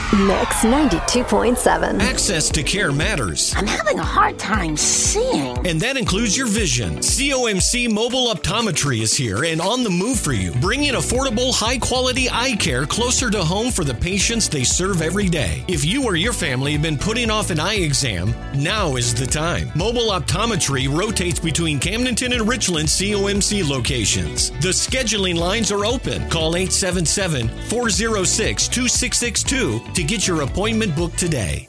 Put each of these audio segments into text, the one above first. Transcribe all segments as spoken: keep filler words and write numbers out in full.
Mix ninety-two point seven. Access to care matters. I'm having a hard time seeing. And that includes your vision. C O M C Mobile Optometry is here and on the move for you, bringing affordable, high-quality eye care closer to home for the patients they serve every day. If you or your family have been putting off an eye exam, now is the time. Mobile Optometry rotates between Camdenton and Richland C O M C locations. The scheduling lines are open. Call eight seven seven, four oh six, two six six two to get your appointment booked today.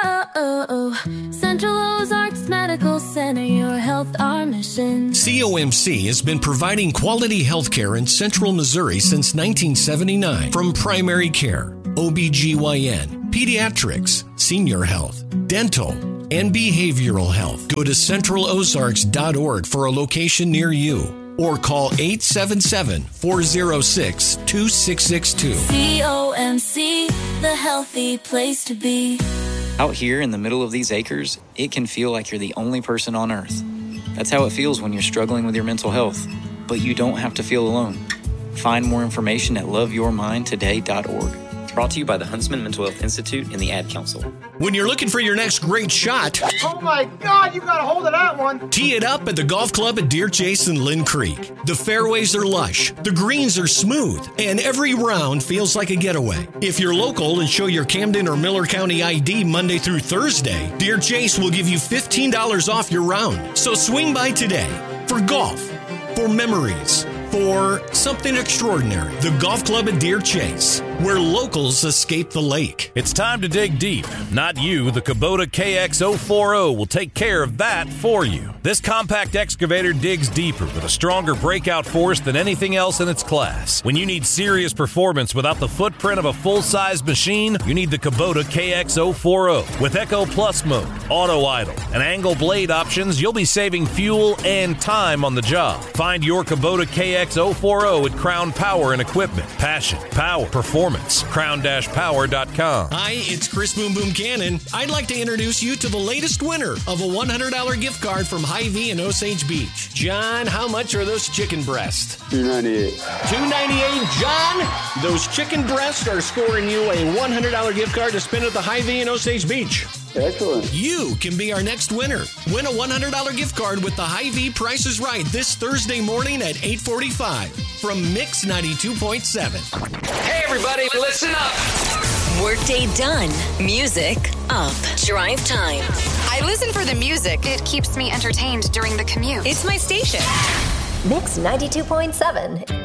Whoa, Central Ozarks Medical Center, your health, our mission. C O M C has been providing quality health care in Central Missouri since nineteen seventy-nine. From primary care, O B G Y N, pediatrics, senior health, dental, and behavioral health. Go to central ozarks dot org for a location near you. Or call eight seven seven, four oh six, two six six two. C O M C, the healthy place to be. Out here in the middle of these acres, it can feel like you're the only person on earth. That's how it feels when you're struggling with your mental health. But you don't have to feel alone. Find more information at love your mind today dot org. Brought to you by the Huntsman Mental Health Institute and the Ad Council. When you're looking for your next great shot, oh my God, you got a hold of that one. Tee it up at the golf club at Deer Chase and Lynn Creek. The fairways are lush, the greens are smooth, and every round feels like a getaway. If you're local and show your Camden or Miller County I D Monday through Thursday, Deer Chase will give you fifteen dollars off your round. So swing by today for golf, for memories, for something extraordinary. The Golf Club at Deer Chase, where locals escape the lake. It's time to dig deep. Not you. The Kubota K X zero four zero will take care of that for you. This compact excavator digs deeper with a stronger breakout force than anything else in its class. When you need serious performance without the footprint of a full-size machine, you need the Kubota K X zero four zero. With Eco Plus mode, auto idle, and angle blade options, you'll be saving fuel and time on the job. Find your Kubota K X zero four zero at Crown Power and Equipment. Passion, power, performance. crown dash power dot com. Hi, it's Chris Boom Boom Cannon. I'd like to introduce you to the latest winner of a one hundred dollars gift card from Hy-Vee in Osage Beach. John, how much are those chicken breasts? two ninety-eight. two ninety-eight, John. Those chicken breasts are scoring you a one hundred dollars gift card to spend at the Hy-Vee in Osage Beach. Excellent. You can be our next winner. Win a one hundred dollars gift card with the Hy-Vee Price is Right this Thursday morning at eight forty-five from Mix ninety-two point seven. Hey, everybody, listen up. Workday done. Music up. Drive time. I listen for the music. It keeps me entertained during the commute. It's my station. Mix ninety-two point seven.